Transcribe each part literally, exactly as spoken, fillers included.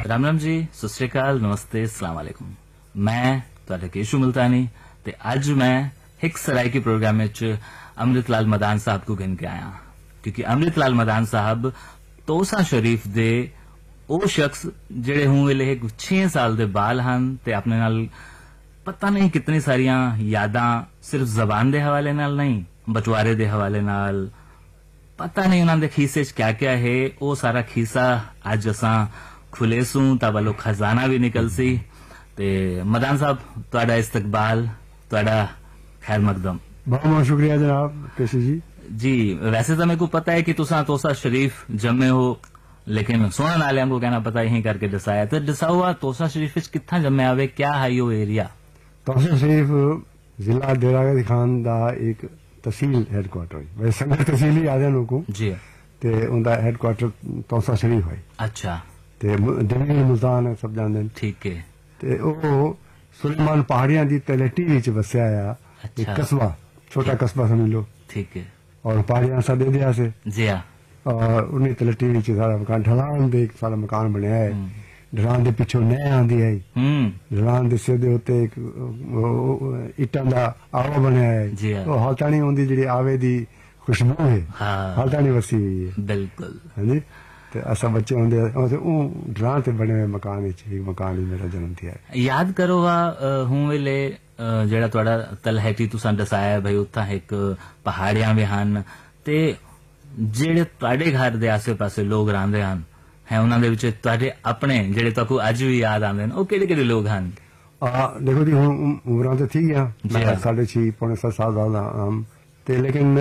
राम राम जी, सत श्री अकाल, नमस्ते, अस्सलाम वालेकुम। मैं तुहाडा केशू मुल्तानी ते अज मैं हिक सराइकी प्रोग्राम विच अमृत लाल मदान साहब को गिन के आया, क्योंकि अमृत लाल मदान साहब तोसा शरीफ दे ओ शख्स जेड़े हूं वेले छे साल दे बाल हन ते अपने नाल पता नहीं कितनी सारियां यादां सिर्फ जबान दे हवाले नाल नहीं, बटवारे दे हवाले नाल, पता नहीं उन्होंने खीसे च क्या क्या है। वो सारा खीसा अज असा खुले सूं ता वालो खजाना भी निकल सी। ते मदान साहब तुहाडा इस्तकबाल, तुहाडा खैर मकदम। बहुत बहुत शुक्रिया जनाब केशू जी। जी वैसे तो मेरे को पता है कि तुसा तोसा शरीफ जम्मे हो, लेकिन सुनने वाले हमको कहना पता यही करके दसाया। तो दसा हुआ तोसा शरीफ कितना जम्मे आवे, क्या है यो एरिया? तोसा शरीफ जिला डेरागंज खान दा एक तहसील हैडक्वार्टर है, वैसे संगत तहसील ही आदे लोगों जी, ते उनका हैडक्वार्टर तोसा शरीफ है। अच्छा, ते दिल्ली मुल्तान है, सब जानते हैं। ठीक है। ते ओ सुलेमान पहाड़ियां दी तलहटी विच वसया आ एक कस्बा, छोटा कस्बा समझ लो। ठीक है। और पहाड़ियां सा दे दिया से जी हाँ। और उन्हीं तलहटी विच सारा मकान ढलान दे एक सारा मकान बनया है। ढलान दे पिछों नह आंदी है, ढलान दे सिर दे उत्ते एक इटां दा आवा बनया है। वो हालता नहीं होंदी जिहड़ी आवे दी खुशबू है, हालता नहीं वसी हुई है। बिल्कुल। हां जी। ते असा बच्चे होंदे ओ ढलान ते बने हुए मकान विच एक मकान ही मेरा जन्म थिया है। याद करो वा हूं वेले जेड़ा तुहाडा तलहटी तुसां दसाया भाई उत्थां एक पहाड़ियां भी हन ते जेड़े तुहाडे घर दे आसे पासे लोग रहिंदे हन है उन्हां दे विच तुहाडे अपने जेड़े तुहानू अज भी याद आंदे ने, ओ केड़े केड़े लोग हन? देखो जी हुण उमरां ते थी गया, मैं साढ़े छे पौने सत्त साल दा आम ते, लेकिन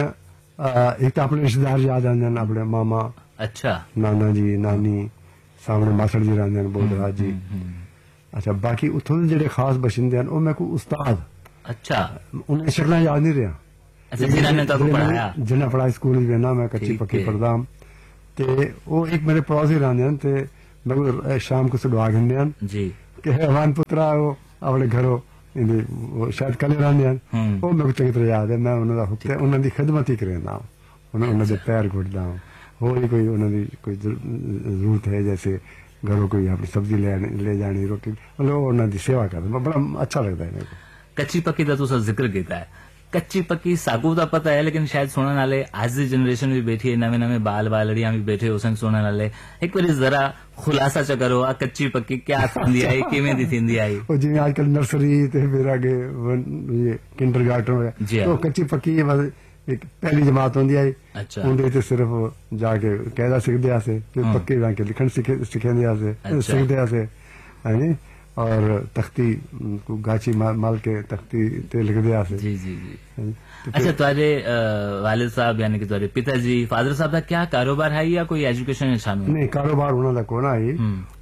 एक तो अपने रिश्तेदार याद आंदे ने, अपने मामा, अच्छा, नाना जी, नानी, सामने मासड़ जी रहिंदे ने, बोधराज जी। अच्छा, बाकी उत्थों दे जेड़े खास बशिंदे हन ओ मैं को उस्ताद, अच्छा, उन्हें शक्लां याद नहीं रहा। अच्छा, जिन्हां ने तुहानू पढ़ाया, जिन्हां पढ़ाया स्कूल विच वेना मैं कच्ची पक्की पढ़दा ते वो एक मेरे पड़ोसी रहिंदे हन ते मैं शाम को सुडवा गंदे हन जी कि हवान पुत्रा वो अपने घरों इंदे शायद कल रहिंदे हन। वो मेरे चंगी तरह याद है, मैं उन्हां दा हुत्ते उन्हां दी खिदमत ही करदा हूं, उन्हां उन्हां दे पैर घुटदा हूं। होर कोई उन्हां दी कोई जरूरत है, जैसे घरों कोई अपनी सब्जी ले ले जानी, रोटी, मतलब उन्हां दी सेवा करदा, बड़ा अच्छा लगदा है मेरे को। कच्ची पक्की दा तुसां जिक्र कीता है, कच्ची पक्की साकू का पता है, लेकिन शायद सुनने वाले आज की जनरेशन भी बैठी है, नवे नवे बाल बालड़ियां भी बैठे हो सन सुनने वाले। एक बार जरा खुलासा च करो आ कच्ची पक्की क्या थींदी आई, किवें दी थींदी आई? ओ जिवें आजकल नर्सरी ते फिर आगे ये किंडरगार्टन है, तो कच्ची पक्की बस एक पहली जमात होंदी आई। अच्छा, उंदे ते सिर्फ जाके कहदा सिखदे आसे, फिर पक्के जाके लिखण सिखे सिखेंदे आसे, सिखदे आसे, हां, और तख्ती गाची माल, माल के तख्ती ते लिखदे आसे। जी जी जी। अच्छा, तुम्हारे वालिद साहब यानी कि तुम्हारे पिताजी फादर साहब का क्या कारोबार है या कोई एजुकेशन शामिल? नहीं, कारोबार उन्हां दा कोई नहीं,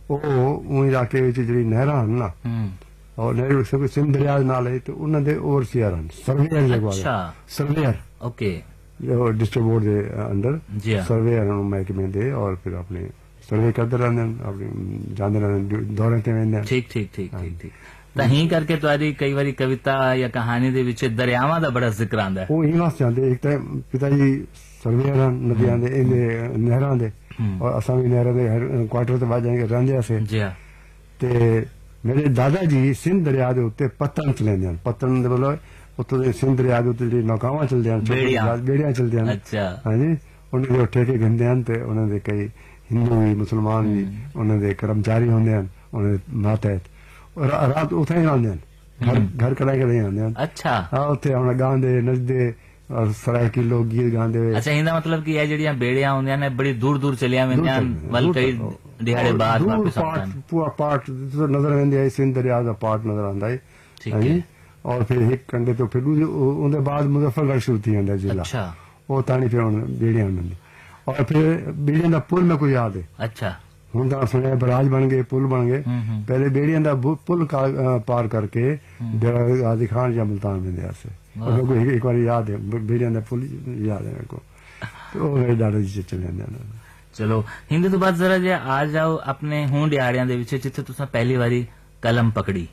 ओ इलाके विच जेहड़ी नहरां हन ना, और नहर सब सिंध दरिया नाल है, तो उन्हां दे ओवरसीयर हन, सर्वेयर जगह। अच्छा, सर्वेयर, ओके, जो डिस्ट्रिक्ट बोर्ड दे अंडर सर्वेयर महकमे दे, और फिर अपने सर्वे करते रहते हैं, अपने जाते रहते दौरे ते वेंदे। ठीक ठीक ठीक ठीक ठीक। तहीं करके तुम्हारी कई बारी कविता या कहानी दे विच दरियावां दा बड़ा जिक्र आंदा है। वो ही वास्ते आंदे, एक तो पिताजी सर्वेयर हन नदियां दे, इहदे नहरां दे, और असां भी नहरां दे क्वार्टर ते बाहर जाके रहिंदे आसे। जी हां। ते मेरे दादा जी सिंध दरिया दे उत्ते पत्तन चलैंदे हन, पत्तन दे मतलब उत्ते दे सिंध दरिया दे उत्ते जेहड़ी नौकावां चलदे हन, बेड़ियां चलदे हन। अच्छा, हां जी, उन्हां दे ठेके गंदे हन ते उन्हां दे कई हिंदू भी मुसलमान भी उन्होंने दे कर्मचारी होंगे हैं, उन्होंने मातहत और रात उत्थे ही आंदे हैं, घर घर कढ़ाई कढ़ाई आंदे हैं। अच्छा, हां, उत्थे अपना गांदे नचदे और सरायकी लोग गीत गांदे। अच्छा, इंदा मतलब कि ये जेड़ियां बेड़ियां होंदियां ने बड़ी दूर दूर चलियां वेंदियां वल कई दिहाड़े बाद वापस आंदे हैं। पूरा पार्ट नजर आंदा है, सिंध दरिया दा पार्ट नजर आंदा है। ठीक है। और फिर एक कंडे तो फिर उनके बाद मुजफ्फरगढ़ शुरू थी जांदा जिला। अच्छा, वो तानी फिर बेड़ियां होंदी, और फिर बेड़ियां दा पुल में कोई याद है। अच्छा, हुण तां सुनिया बराज बन गए, पुल बन गए, पहले बेड़ियां दा पुल पार करके गाजी खान या मुल्तान वेंदे आसे। और कोई एक बार याद है, बेड़ियां दा पुल याद है मेरे को, तो मेरे दादा जी चले जांदे। चलो हिंदी तो बात जरा जे आ जाओ अपने हूं दिहाड़ियां दे विच जिथे तुसां पहली बारी कलम पकड़ी,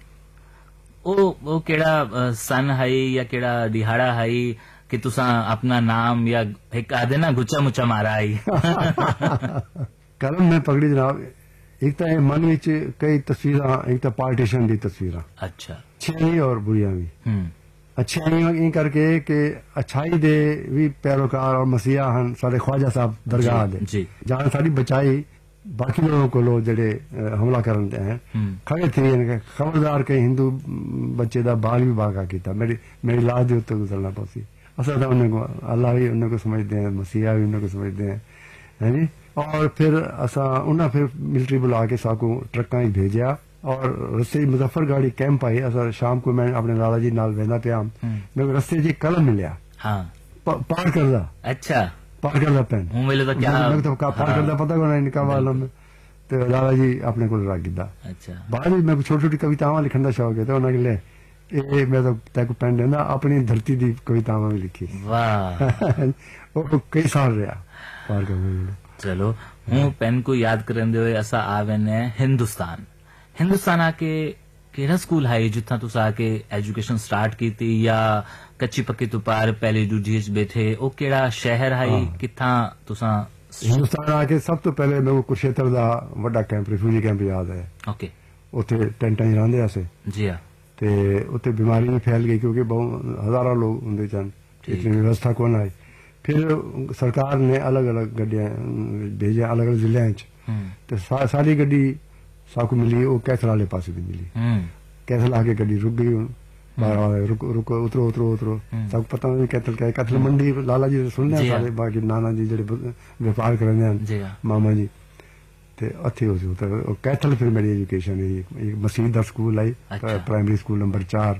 ओ ओ केड़ा सन है या केड़ा दिहाड़ा है कि तुसा अपना नाम या एक आदे ना गुच्चा मुच्चा मारा आई? कलम में पकड़ी जनाब ਇੱਕ ਤਾਂ ਇਹ ਮਨ ਵਿੱਚ ਕਈ ਤਸਵੀਰਾਂ, ਇੱਕ ਤਾਂ ਪਾਰਟੀਸ਼ਨ ਦੀ ਤਸਵੀਰਾਂ, ਅੱਛਾ, ਅੱਛੀਆਂ ਔਰ ਬੁਰੀਆਂ ਵੀ। ਹੂੰ, ਅੱਛਾਈਆਂ ਇਹ ਕਰਕੇ ਕਿ ਅੱਛਾਈ ਦੇ ਵੀ ਪੈਰੋਕਾਰ ਔਰ ਮਸੀਹਾ ਹਨ ਸਾਡੇ ਖਵਾਜਾ ਸਾਹਿਬ ਦਰਗਾਹ ਦੇ, ਜੀ, ਜਾਨ ਸਾਡੀ ਬਚਾਈ ਬਾਕੀ लोगों को लोग ਜਿਹੜੇ ਹਮਲਾ ਕਰਨ ਦੇ ਹਨ ਖੜੇ ਥੀ ਕਿ ਖਬਰਦਾਰ ਕਿ ਹਿੰਦੂ ਬੱਚੇ ਦਾ ਬਾਲ ਵੀ ਬਾਗਾ ਕੀਤਾ, ਮੇਰੀ ਮੇਰੀ ਲਾਜ ਦੇ ਉੱਤੇ ਗੁਜ਼ਰਨਾ ਪਸੀ। ਅਸਾਂ ਤਾਂ ਉਹਨਾਂ को अल्लाह भी उन्हें को समझते हैं, मसीहा भी उन्हें को समझते हैं, है जी। और फिर असा उन्हें फिर मिलिट्री बुला के साकू ट्रक्का ही भेजा और रस्ते मुजफ्फरगढ़ कैंप आई। असा शाम को मैं अपने लाला जी नाल वेंदा पिया, मेरे रस्ते जी कलम मिलिया, हाँ, पार करदा, अच्छा, पार करदा पेन हूं वेले तो क्या मैं तो का पार करदा पता कोना इनका वाला में ते लाला जी अपने को रख दिता। अच्छा, बाद में मैं छोटी छोटी कवितावां लिखण दा शौक है, तो उन्हें ले ਇਹ ਮੈਂ ਤਾਂ ਤੈਕ ਪੈਨ ਦੇਣਾ ਆਪਣੀ ਧਰਤੀ ਦੀ ਕਵਿਤਾਵਾਂ ਵੀ ਲਿਖੀ। ਵਾਹ, ਉਹ ਕਈ ਸਾਲ ਰਿਹਾ ਪਾਰ ਕਰਨ। ਚਲੋ ਹੂੰ ਪੈਨ को याद करंदे होए असा आवे ने हिंदुस्तान हिंदुस्तान आके केड़ा स्कूल है जिथा तुस आके एजुकेशन स्टार्ट कीती या कच्ची पक्की तो पार पहले दूजी च बैठे, ओ केड़ा शहर है किथा तुसा? हिंदुस्तान आके सब तो पहले मेरे को कुरुक्षेत्र दा वड्डा कैंप रिफ्यूजी कैंप याद है। ओके, उथे टेंटां च रहिंदे असे जी हां, ਤੇ ਉੱਥੇ ਬਿਮਾਰੀ ਵੀ ਫੈਲ ਗਈ ਕਿਉਂਕਿ ਬਹੁਤ ਹਜ਼ਾਰਾਂ ਲੋਕ ਹੁੰਦੇ ਸਨ, ਇਤਨੀ ਵਿਵਸਥਾ ਕੋਨ ਆਈ। ਫਿਰ ਸਰਕਾਰ ਨੇ ਅਲੱਗ ਅਲੱਗ ਗੱਡੀਆਂ ਭੇਜਿਆ ਅਲੱਗ ਅਲੱਗ ਜ਼ਿਲ੍ਹਿਆਂ 'ਚ, ਤੇ ਸਾਰੀ ਗੱਡੀ ਸਾਕੂ ਮਿਲੀ ਉਹ ਕੈਥਲ ਵਾਲੇ ਪਾਸੇ ਦੀ ਮਿਲੀ। ਕੈਥਲ ਆ ਕੇ ਗੱਡੀ ਰੁਕ ਗਈ, ਹੁਣ ਰੁਕ ਰੁਕ ਉਤਰੋ ਉਤਰੋ ਉਤਰੋ ਸਭ ਪਤਾ ਨਹੀਂ ਕੈਥਲ ਕਿਆ, ਕੈਥਲ ਮੰਡੀ ਲਾਲਾ ਜੀ ਸੁਣਦੇ ਸਾਰੇ, ਬਾਕੀ ਨਾਨਾ ਜੀ ਜਿਹੜੇ ਵਪਾਰ ਕਰਦੇ ਹਨ ਮਾਮਾ ਜੀ, ਤੇ ਉੱਥੇ ਹੋ ਸੀ ਕੈਥਲ। ਫਿਰ ਮੇਰੀ ਐਜੂਕੇਸ਼ਨ ਇੱਕ ਮਸੀਤ ਦਾ ਸਕੂਲ ਆਈ, ਪ੍ਰਾਇਮਰੀ ਸਕੂਲ ਨੰਬਰ ਚਾਰ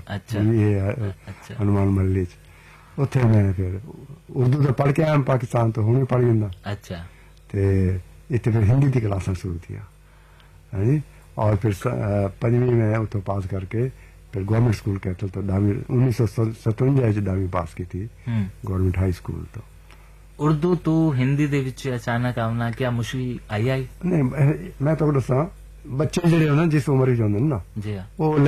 ਹਨੂਮਾਨ ਮਹੱਲੇ ਚ, ਉੱਥੇ ਮੈਂ ਫਿਰ ਉਰਦੂ ਤਾਂ ਪੜ੍ਹ ਕੇ ਆਇਆ ਪਾਕਿਸਤਾਨ ਤੋਂ, ਹੁਣ ਵੀ ਪੜ੍ਹ ਜਾਂਦਾ। ਅੱਛਾ, ਤੇ ਇੱਥੇ ਫਿਰ ਹਿੰਦੀ ਦੀ ਕਲਾਸਾਂ ਸ਼ੁਰੂ ਕੀਤੀਆਂ, ਹਾਂਜੀ। ਔਰ ਫਿਰ ਪੰਜਵੀਂ ਮੈਂ ਉੱਥੋਂ ਪਾਸ ਕਰਕੇ ਫਿਰ ਗਵਰਨਮੈਂਟ ਸਕੂਲ ਕੈਥਲ ਤੋਂ ਦਸਵੀਂ ਉੱਨੀ ਸੌ ਸਤਵੰਜਾ ਚ ਦਸਵੀਂ ਪਾਸ ਕੀਤੀ ਗਵਰਨਮੈਂਟ ਹਾਈ ਸਕੂਲ ਤੋਂ। ਉਰਦੂ ਤੋਂ ਹਿੰਦੀ ਦੇ ਵਿੱਚ ਅਚਾਨਕ ਆਉਣਾ ਕਿਆ ਮੁਸ਼ਕਿਲ ਆਈ ਆਈ? ਨਹੀਂ, ਮੈਂ ਤੁਹਾਨੂੰ ਦੱਸਾਂ ਬੱਚੇ ਜਿਹੜੇ ਨਾ ਜਿਸ ਉਮਰ ਵਿੱਚ ਹੁੰਦੇ ਨੇ ਨਾ, ਜੀ ਉਹ